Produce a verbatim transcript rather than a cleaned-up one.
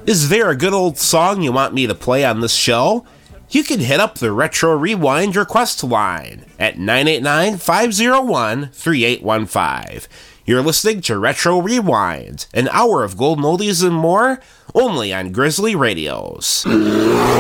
Is there a good old song you want me to play on this show? You can hit up the Retro Rewind request line at nine eight nine, five oh one, three eight one five. You're listening to Retro Rewind, an hour of golden oldies and more, only on Grizzly Radios.